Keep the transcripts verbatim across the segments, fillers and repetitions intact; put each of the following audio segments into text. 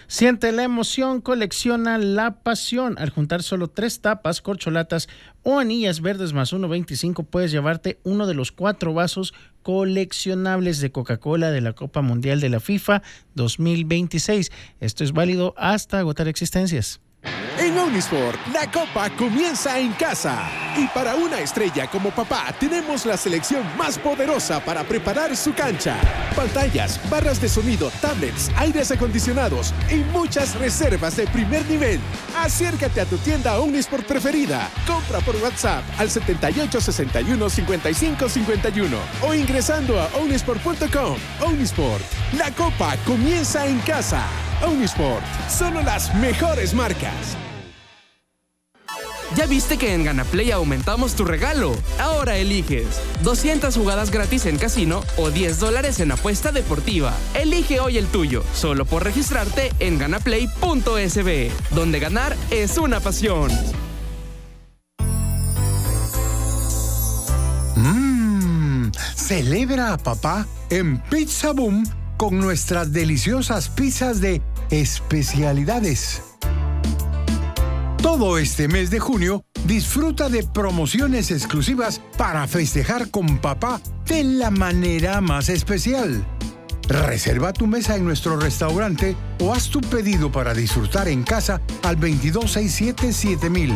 Siente la emoción, colecciona la pasión. Al juntar solo tres tapas, corcholatas o anillas verdes más uno veinticinco, puedes llevarte uno de los cuatro vasos coleccionables de Coca-Cola de la Copa Mundial de la FIFA dos mil veintiséis. Esto es válido hasta agotar existencias. En Omnisport, la Copa comienza en casa. Y para una estrella como papá, tenemos la selección más poderosa para preparar su cancha. Pantallas, barras de sonido, tablets, aires acondicionados y muchas reservas de primer nivel. Acércate a tu tienda Omnisport preferida. Compra por WhatsApp al setenta y ocho sesenta y uno cincuenta y cinco cincuenta y uno o ingresando a omnisport punto com. Omnisport, la Copa comienza en casa. Omnisport, solo las mejores marcas. ¿Ya viste que en GanaPlay aumentamos tu regalo? Ahora eliges doscientas jugadas gratis en casino o diez dólares en apuesta deportiva. Elige hoy el tuyo, solo por registrarte en ganaplay punto es be, donde ganar es una pasión. Mmm, celebra a papá en Pizza Boom con nuestras deliciosas pizzas de especialidades. Todo este mes de junio, disfruta de promociones exclusivas para festejar con papá de la manera más especial. Reserva tu mesa en nuestro restaurante o haz tu pedido para disfrutar en casa al veintidós sesenta y siete siete mil.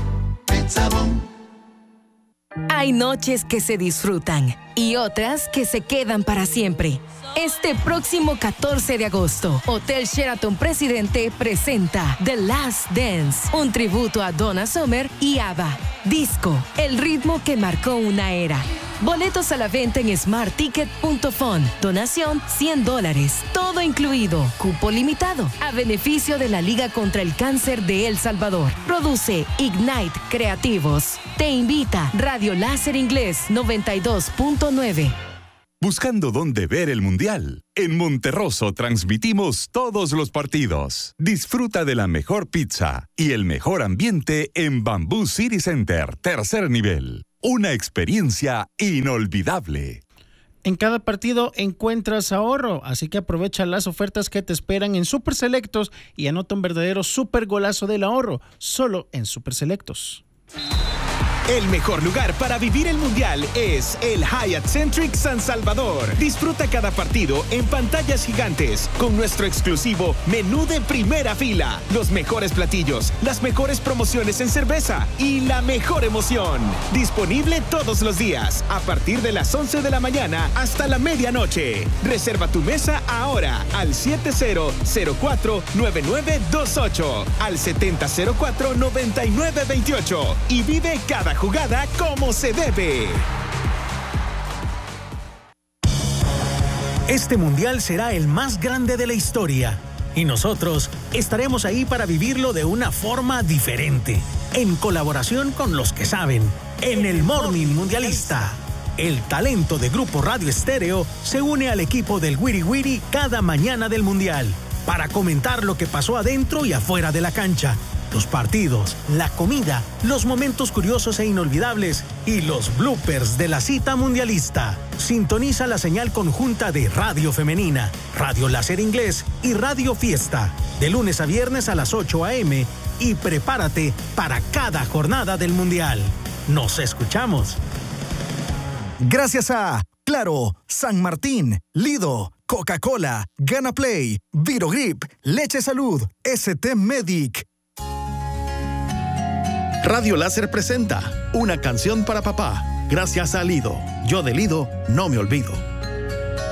Hay noches que se disfrutan y otras que se quedan para siempre. Este próximo catorce de agosto, Hotel Sheraton Presidente presenta The Last Dance, un tributo a Donna Summer y ABBA. Disco, el ritmo que marcó una era. Boletos a la venta en smart ticket punto fun. Donación cien dólares. Todo incluido. Cupo limitado. A beneficio de la Liga contra el Cáncer de El Salvador. Produce Ignite Creativos. Te invita Radio Láser Inglés noventa y dos punto nueve. Buscando dónde ver el Mundial. En Monterroso transmitimos todos los partidos. Disfruta de la mejor pizza y el mejor ambiente en Bamboo City Center, tercer nivel. Una experiencia inolvidable. En cada partido encuentras ahorro, así que aprovecha las ofertas que te esperan en Super Selectos y anota un verdadero super golazo del ahorro, solo en Super Selectos. El mejor lugar para vivir el Mundial es el Hyatt Centric San Salvador. Disfruta cada partido en pantallas gigantes con nuestro exclusivo menú de primera fila, los mejores platillos, las mejores promociones en cerveza y la mejor emoción. Disponible todos los días a partir de las once de la mañana hasta la medianoche. Reserva tu mesa ahora al siete cero cero cuatro nueve nueve dos ocho, al setenta cero cuatro noventa y nueve veintiocho y vive cada jugada como se debe. Este mundial será el más grande de la historia y nosotros estaremos ahí para vivirlo de una forma diferente, en colaboración con los que saben, en el Morning Mundialista. El talento de Grupo Radio Estéreo se une al equipo del Wiri Wiri cada mañana del mundial para comentar lo que pasó adentro y afuera de la cancha, los partidos, la comida, los momentos curiosos e inolvidables y los bloopers de la cita mundialista. Sintoniza la señal conjunta de Radio Femenina, Radio Láser Inglés y Radio Fiesta, de lunes a viernes a las ocho a eme y prepárate para cada jornada del Mundial. Nos escuchamos. Gracias a Claro, San Martín, Lido, Coca-Cola, GanaPlay, Virogrip, Leche Salud, S T Medic. Radio Láser presenta Una canción para papá, gracias a Lido. Yo de Lido no me olvido.